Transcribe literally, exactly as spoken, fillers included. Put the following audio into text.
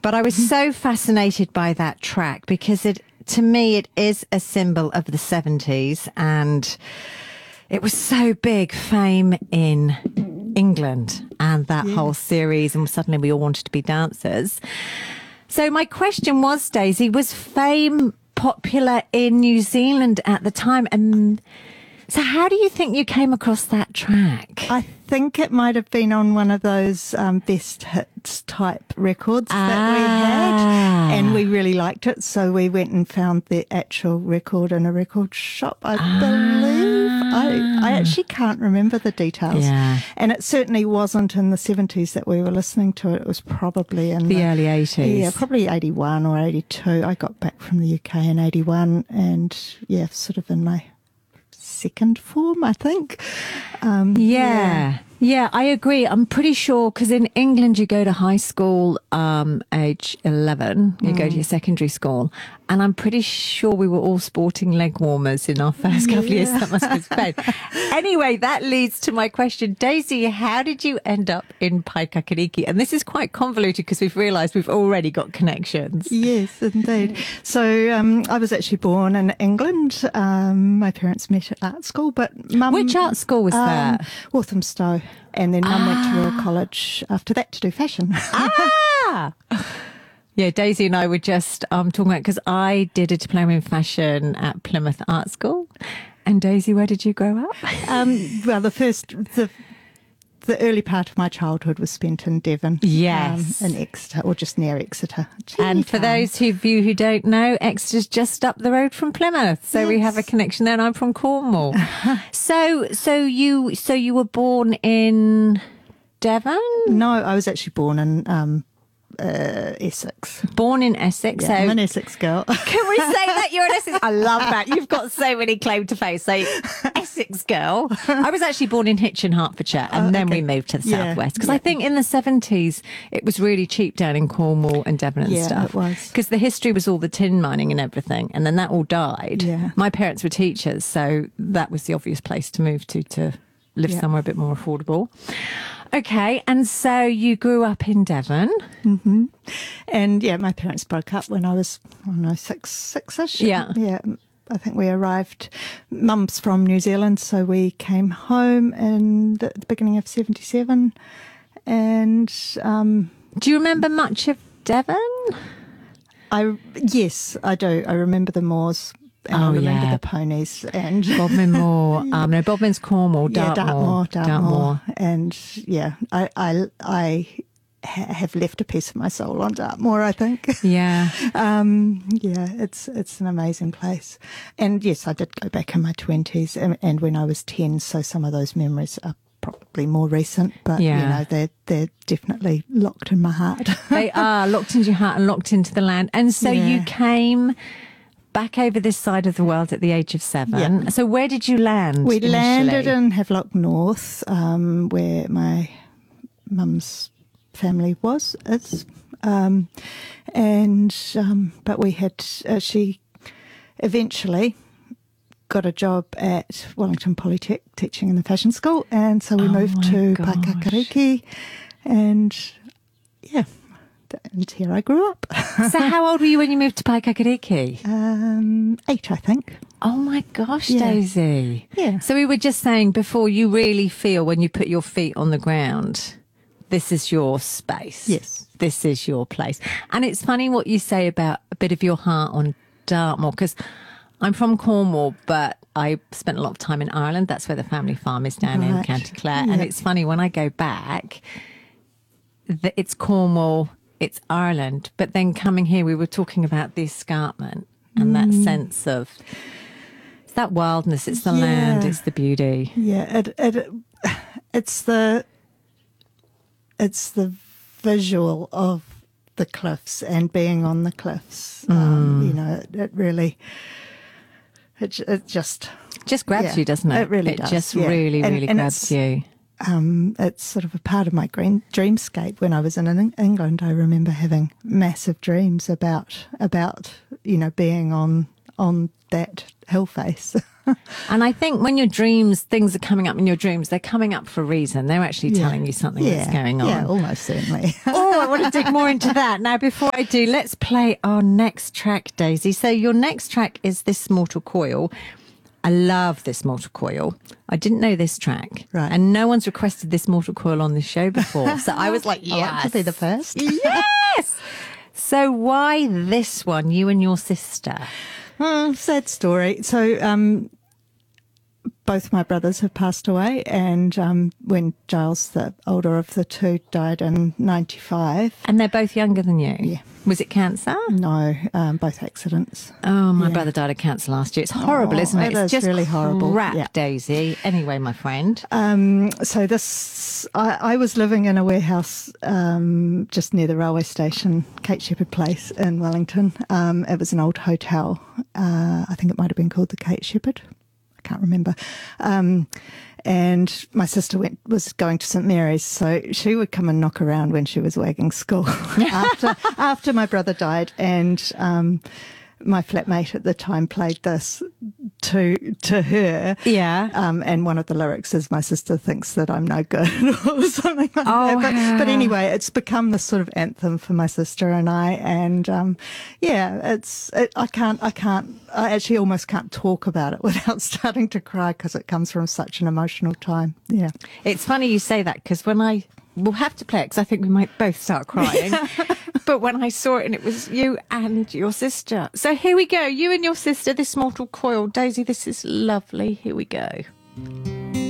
But I was so fascinated by that track because it, to me, it is a symbol of the seventies, and it was so big, Fame in England and that Yeah. whole series, and suddenly we all wanted to be dancers. So my question was, Daisy, was Fame popular in New Zealand at the time? And so how do you think you came across that track? I think it might have been on one of those um, best hits type records that we Ah. had, and we really liked it, so we went and found the actual record in a record shop, I believe. I, I actually can't remember the details. Yeah. And it certainly wasn't in the seventies that we were listening to it. It was probably in The the, early eighties. Yeah, probably eighty-one or eighty-two. I got back from the U K in eighty-one, and yeah, sort of in my second form, I think. Um, Yeah. Yeah, I agree. I'm pretty sure because in England you go to high school um, age eleven, you go to your secondary school, and I'm pretty sure we were all sporting leg warmers in our first couple of years. That must have been Spain. Anyway, that leads to my question. Daisy, how did you end up in Paikakariki? And this is quite convoluted because we've realised we've already got connections. Yes, indeed. So um, I was actually born in England. Um, my parents met at art school, but mum... Which art school was um, that? Walthamstow. And then mum went to Royal College after that to do fashion. Ah! Yeah, Daisy and I were just um, talking about, because I did a diploma in fashion at Plymouth Art School. And Daisy, where did you grow up? um, well, the first... the The early part of my childhood was spent in Devon. Yes. Um, in Exeter, or just near Exeter. And for Teeny town. those of you who don't know, Exeter's just up the road from Plymouth, so we Yes. have a connection there. And I'm from Cornwall. so, so you, so you were born in Devon, No, I was actually born in um, uh, Essex. born in Essex. Yeah, I'm so an Essex girl. can we say that you're an Essex? I love that. You've got so many claim to fame. So Essex girl. I was actually born in Hitchin, Hertfordshire, and Oh, then okay. we moved to the Yeah, southwest because yeah. I think in the seventies it was really cheap down in Cornwall and Devon and Yeah, stuff. it was. Because the history was all the tin mining and everything, and then that all died. Yeah. My parents were teachers, so that was the obvious place to move to to live Yeah. somewhere a bit more affordable. Okay, and so you grew up in Devon. hmm And yeah, my parents broke up when I was, I don't know, six, six-ish. Yeah. Yeah. I think we arrived, mum's from New Zealand, so we came home in the, the beginning of seventy-seven. And um, Do you remember much of Devon? I, yes, I do. I remember the moors, and I Oh, remember yeah. the ponies, and Bodmin Moor. Um, no, Bodmin's Cornwall. yeah, Dartmoor. Dartmoor, Dartmoor. And yeah, I, I, I ha- have left a piece of my soul on Dartmoor, I think. Yeah. Um, yeah, it's it's an amazing place. And yes, I did go back in my twenties and, and when I was ten, so some of those memories are probably more recent, but Yeah. you know, they're they're definitely locked in my heart. They are locked into your heart and locked into the land. And so you Yeah. came back over this side of the world at the age of seven. Yeah. So where did you land? We initially? landed in Havelock North, um, where my mum's family was, is. Um, and, um, but we had, uh, she eventually got a job at Wellington Polytech teaching in the fashion school. And so we Oh moved my to gosh. Paikakariki. And yeah, and here I grew up. So how old were you when you moved to Paikakariki? um, eight, I think. Oh my gosh, Yeah. Daisy. Yeah. So we were just saying before, you really feel when you put your feet on the ground, this is your space. Yes. This is your place. And it's funny what you say about a bit of your heart on Dartmoor, because I'm from Cornwall, but I spent a lot of time in Ireland. That's where the family farm is down in Right. County Clare. Yeah. And it's funny, when I go back, that it's Cornwall, it's Ireland. But then coming here, we were talking about the escarpment and that Mm. sense of, it's that wildness, it's the land, Yeah. it's the beauty. Yeah, it, it it's the it's the visual of the cliffs and being on the cliffs. Um, you know, it, it really it it just Just grabs yeah, you, doesn't it? It really it does. just yeah. really, And- really and grabs it's, you. Um, it's sort of a part of my green, dreamscape. When I was in Eng- England, I remember having massive dreams about about you know being on on that hill face. And I think when your dreams, things are coming up in your dreams, they're coming up for a reason. They're actually Yeah. telling you something yeah. that's going on. Yeah, almost certainly. Oh, I want to dig more into that. Now, before I do, let's play our next track, Daisy. So your next track is This Mortal Coil. I love This Mortal Coil. I didn't know this track. Right. And no one's requested This Mortal Coil on the show before. So I was like, I like to be the first. Yes. So why this one, you and your sister? Hmm, sad story. So, um, both my brothers have passed away, and um, when Giles, the older of the two, died in ninety-five. And they're both younger than you? Yeah. Was it cancer? No, um, both accidents. Oh, my Yeah. brother died of cancer last year. It's horrible, Oh, isn't it? it It's is just really horrible. crap, Yeah. Daisy. Anyway, my friend. Um, so this, I, I was living in a warehouse um, just near the railway station, Kate Shepherd Place in Wellington. Um, it was an old hotel. Uh, I think it might have been called the Kate Shepherd. I can't remember. Um, and my sister went was going to St Mary's, so she would come and knock around when she was wagging school after after my brother died, and um, my flatmate at the time played this to to her. Yeah. Um, and one of the lyrics is "My sister thinks that I'm no good" or something like Oh, that. But, yeah. but anyway, it's become this sort of anthem for my sister and I. And um, yeah, it's it, I can't I can't I actually almost can't talk about it without starting to cry because it comes from such an emotional time. Yeah. It's funny you say that because when I, we'll have to play it because I think we might both start crying. But when I saw it and it was you and your sister. So here we go. You and your sister, This Mortal Coil. Daisy, this is lovely. Here we go.